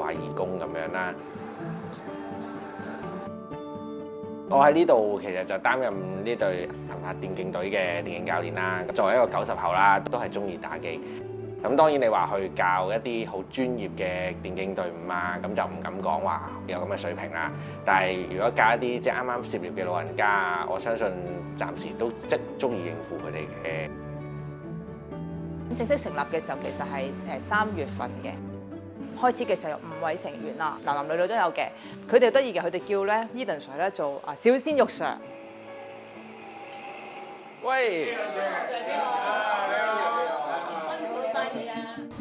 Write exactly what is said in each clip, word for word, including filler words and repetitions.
下義工咁樣啦。我喺呢度其實就擔任呢隊銀發電競隊嘅電競教練啦。作為一個九十後啦，都係中意打機。咁當然你話去教一啲好專業嘅電競隊伍啊，咁就唔敢講話有咁嘅水平啦。但係如果教一啲即係啱啱涉獵嘅老人家啊，我相信暫時都即足以應付佢哋嘅。 正式成立嘅時候其實係誒三月份嘅。開始嘅時候有五位成員啦，男男女女都有嘅。佢哋得意嘅，佢哋叫咧 Eden Sir 咧做啊小鮮肉 Sir。 喂， 你好，你好，辛苦晒你啊！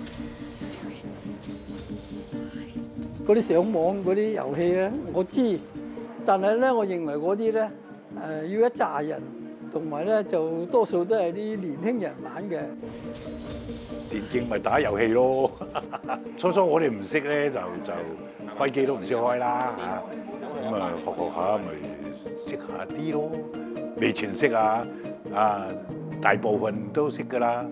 嗰啲上網嗰啲遊戲咧，我知，但係咧，我認為嗰啲咧誒要一紮人，同埋咧就多數都係啲年輕人玩嘅。 電競咪打遊戲咯，初初我哋唔識咧，就就開機都唔識開啦嚇，咁啊學學下咪識下啲咯，未全識啊，啊大部分都識噶啦。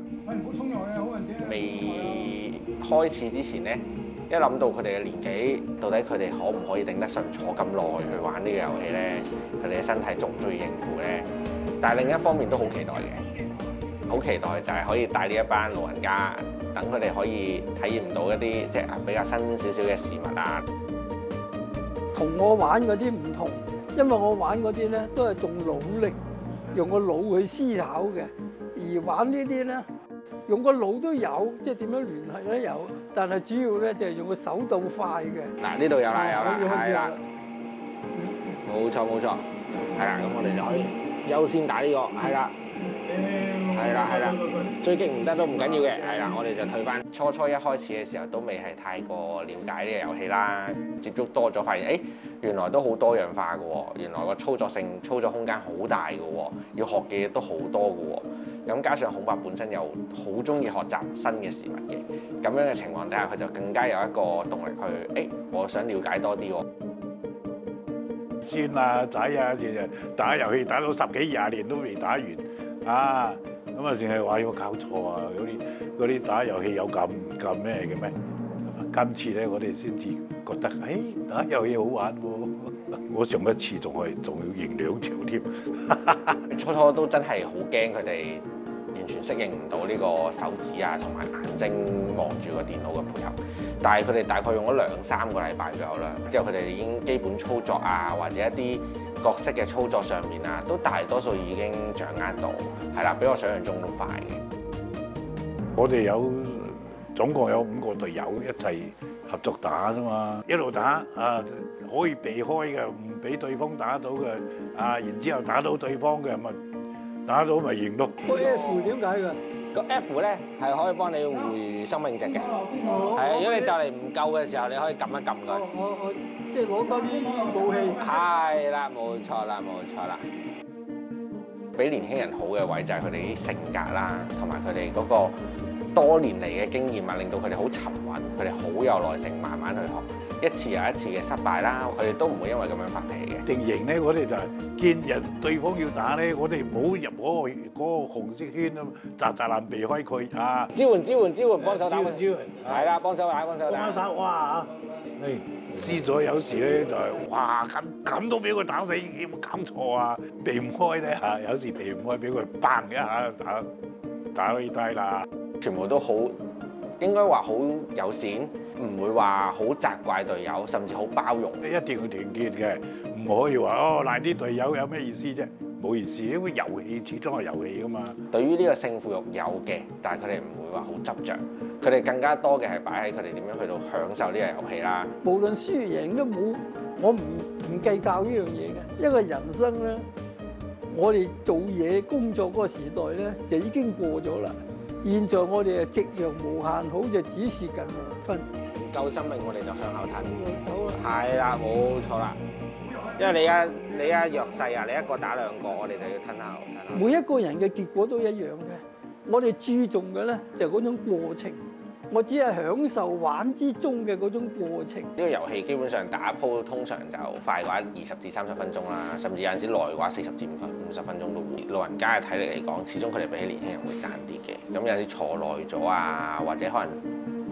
未開始之前咧，一諗到佢哋嘅年紀，到底佢哋可唔可以頂得順坐咁耐去玩呢個遊戲咧？佢哋嘅身體足唔足以應付咧？但係另一方面都好期待嘅。好期待就係可以帶呢一班老人家，等佢哋可以體驗到一啲即係比較新少少嘅事物啊。 同我玩嗰啲唔同，因為我玩嗰啲咧都係用腦力，用個腦去思考嘅，而玩呢啲咧用個腦都有，即係點樣聯繫都有，但係主要咧就係用個手到快嘅。 嗱，呢度有啦有啦，係啦， 嗯， 冇錯冇錯，係啦，咁我哋就可以優先打呢個，係啦。係啦係啦，追擊唔得都唔緊要嘅，係啦，我哋就退翻。初初一開始嘅時候都未係太過了解呢個遊戲啦，接觸多咗發現，誒原來都好多樣化嘅喎，原來個操作性、操作空間好大嘅喎，要學嘅嘢都好多嘅喎。咁加上孔伯本身又好中意學習新嘅事物嘅，咁樣嘅情況底下，佢就更加有一個動力去，誒我想了解多啲喎。 孫啊仔啊，日日打遊戲打到十幾廿年都未打完。啊，咁啊，淨係話有冇搞錯啊？嗰啲嗰啲打遊戲有咁咁咩嘅咩？今次咧，我哋先至覺得，誒、哎、打遊戲好玩喎！我上一次仲係仲要贏兩場添。 初初都真係好驚佢哋完全適應唔到呢個手指啊，同埋眼睛望住個電腦嘅配合。但係佢哋大概用咗兩三個禮拜左右啦，之後佢哋已經基本操作啊，或者一啲角色嘅操作上面啊，都大多數已經掌握到，係啦，比我想象中都快嘅。 我哋有總共有五個隊友一齊合作打啫嘛，一路打啊，可以避開嘅，唔俾對方打到嘅，啊，然之後打到對方嘅咪打到咪贏咯。 個 F 點解㗎？ 個 F 咧係可以幫你回生命值嘅，係如果你就嚟唔夠嘅時候，你可以撳一撳佢。 我我即係攞多啲武器。 係啦，冇錯啦，冇錯啦。比年輕人好嘅位就係佢哋啲性格啦，同埋佢哋嗰個多年嚟嘅經驗啊，令到佢哋好沉穩，佢哋好有耐性，慢慢去學。一次又一次嘅失敗啦，佢哋都唔會因為咁樣發脾氣嘅。 定型咧，我哋就係見人對方要打咧，我哋唔好入嗰個嗰個紅色圈啊，雜雜爛避開佢啊！ 支援支援支援，幫手打！ 支援支援， 係啦，幫手打幫手打！ 幫手哇嚇！誒輸咗有時咧就係哇咁咁都俾佢打死，有冇搞錯啊？避唔開咧嚇，有時避唔開，俾佢砰一下打打到低啦。 全部都好，應該話好友善，唔會話好責怪隊友，甚至好包容。 你一定要團結嘅，唔可以話哦賴啲隊友有咩意思啫？冇意思，因為遊戲始終係遊戲噶嘛。對於呢個勝負欲有嘅，但係佢哋唔會話好執着，佢哋更加多嘅係擺喺佢哋點樣去到享受呢個遊戲啦。 無論輸贏都冇，我唔唔計較呢樣嘢嘅。一個人生咧，我哋做嘢工作嗰個時代咧就已經過咗啦。現在我哋係夕陽無限好，就只是近黃昏。 夠生命我哋就向後褪。 走啦！ 係啦，冇錯啦。因為你而家你而家弱勢啊，你一個打兩個，我哋就要吞下吞下。 每一個人嘅結果都一樣嘅，我哋注重嘅咧就係嗰種過程。我只係享受玩之中嘅嗰種過程。呢個遊戲基本上打一鋪通常就快嘅話二十至三十分鐘啦，甚至有陣時耐嘅話四十至五分五十分鐘都會。老人家嘅體力嚟講，始終佢哋比起年輕人會爭啲嘅。咁有陣時坐耐咗啊，或者可能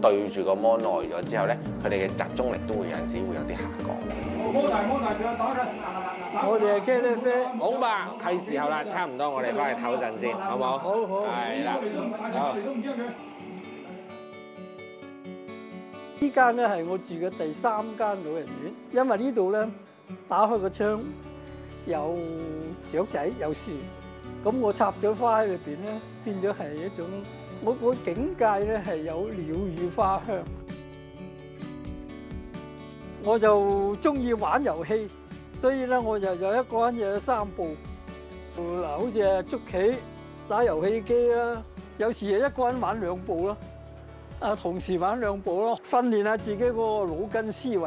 對住個 mon 耐咗之後咧，佢哋嘅集中力都會有陣時會有啲下降。 摩大摩大上打嘅，我哋係茄喱啡。 好吧，係時候啦，差唔多，我哋翻去唞陣先，好唔好？ 好好。 係啦，好。 呢間咧係我住嘅第三間老人院，因為呢度咧打開個窗有雀仔有樹，咁我插咗花喺裏邊咧，變咗係一種我我境界咧係有鳥語花香。我就中意玩遊戲，所以咧我就有一個人就有三部，嗱好似係捉棋、打遊戲機啦，有時係一個人玩兩部咯。啊，同時玩兩部咯，訓練下自己嗰個腦筋思維。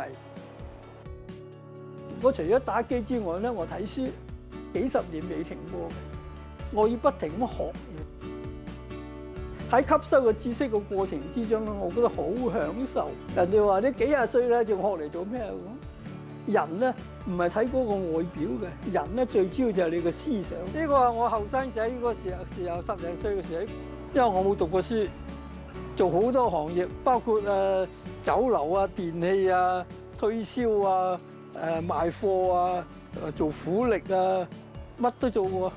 我除咗打機之外咧，我睇書幾十年未停過嘅，我要不停咁學嘢。喺吸收個知識嘅過程之中咧，我覺得好享受。人哋話你幾廿歲咧，仲學嚟做咩咁？人咧唔係睇嗰個外表嘅，人咧最主要就係你個思想。呢個係我後生仔嗰時候時候十零歲嘅時候，因為我冇讀過書。做好多行業，包括誒酒樓啊、電器啊、推銷啊、誒賣貨啊、誒做苦力啊，乜都做過。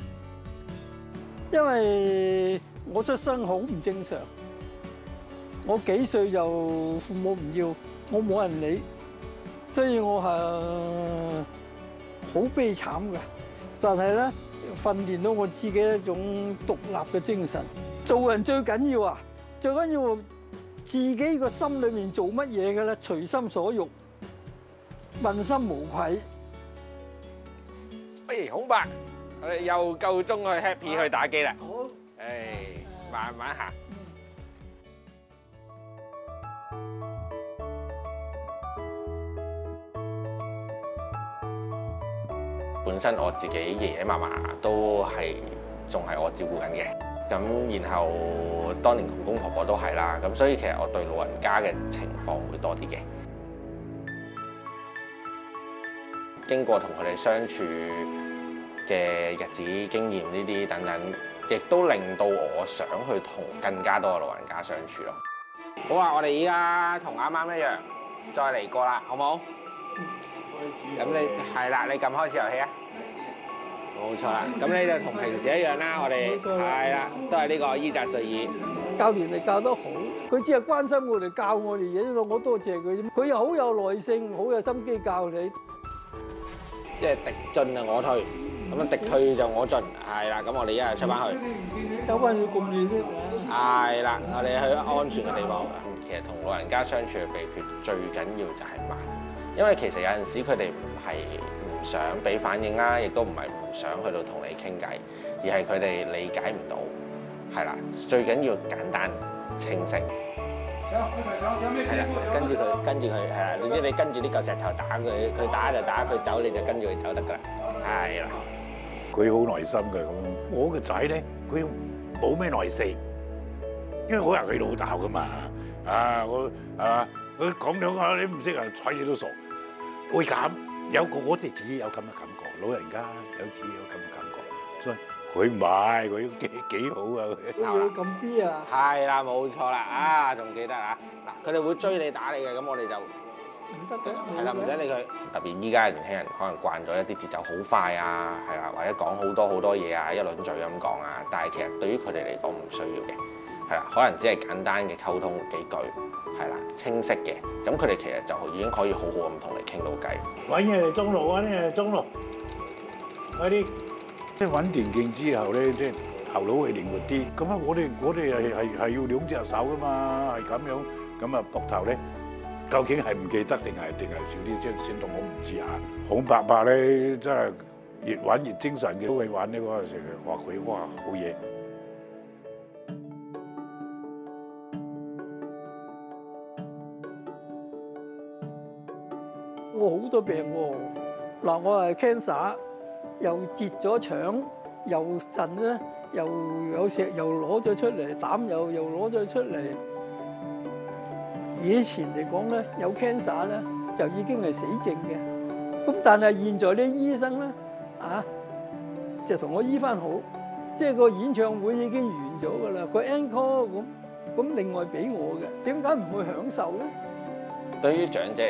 因為我出生好唔正常，我幾歲就父母唔要，我冇人理，所以我係好悲慘嘅。但係咧，訓練到我自己一種獨立嘅精神。做人最緊要啊！最緊要自己個心裏面做乜嘢嘅咧，隨心所欲，問心無愧。 喂，孔伯，我哋又夠鐘去 happy 去打機啦。 好。 誒，慢慢行。本身我自己爺爺嫲嫲都係仲係我照顧緊嘅。咁然後當年公公婆婆都係啦，咁所以其實我對老人家嘅情況會多啲嘅。經過同佢哋相處嘅日子、經驗呢啲等等，亦都令到我想去同更加多嘅老人家相處咯。好啊，我哋依家同啱啱一樣，再嚟過啦，好唔好？咁你係啦，你撳開始遊戲啊！冇錯啦，咁你就同平時一樣啦，我哋係啦，都係呢個伊澤瑞爾教練係教得好，佢只係關心我哋教我哋嘢，我多謝佢。佢又好有耐性，好有心機教你。 即係敵進就我退，咁啊敵退就我進，係啦。咁我哋一係出翻去， 走翻去咁遠先。 係啦，我哋去安全嘅地方。其實同老人家相處嘅秘訣最緊要就係慢，因為其實有陣時佢哋唔係唔想俾反應啦，亦都唔係唔想去到同你傾偈，而係佢哋理解唔到，係啦。最緊要簡單清晰。係啦，跟住佢，跟住佢係啦。總之你跟住呢嚿石頭打佢，佢打就打，佢走你就跟住佢走得㗎啦。係啦。 佢好耐心嘅咁。我個仔咧，佢冇咩耐性，因為我係佢老豆㗎嘛。啊，我啊，佢講兩下你唔識啊，睬你都傻。會咁。有個我哋自己有咁嘅感覺，老人家有自己有咁嘅感覺，所以佢唔係佢幾幾好啊！ 佢要咁 B 啊！ 係啦，冇錯啦，啊，仲記得啊！嗱，佢哋會追你打你嘅，咁我哋就唔得嘅， 係啦，唔使理佢。特別依家嘅年輕人可能慣咗一啲節奏好快啊，係啦，或者講好多好多嘢啊，一輪嘴咁講啊，但係其實對於佢哋嚟講唔需要嘅，係啦，可能只係簡單嘅溝通幾句。係啦，清晰嘅，咁佢哋其實就已經可以好好咁同你傾到偈。 揾嘢嚟中路，揾嘢嚟中路，快啲！即係揾電競之後咧，即係頭腦會靈活啲。咁啊，我哋我哋係係係要兩隻手噶嘛，係咁樣。咁啊，膊頭咧，究竟係唔記得定係定係少啲？即係先當我唔知啊。孔伯伯咧，真係越玩越精神嘅，都會玩呢嗰陣時，話佢哇好嘢。 我好多病喎，嗱我係 cancer，又截咗腸，又腎咧，又有石又攞咗出嚟，膽又又攞咗出嚟。以前嚟講咧，有 cancer 咧就已經係死症嘅，咁但係現在啲醫生咧啊，就同我醫翻好，即係個演唱會已經完咗㗎啦，個 encore 咁咁另外俾我嘅，點解唔去享受咧？ 對於長者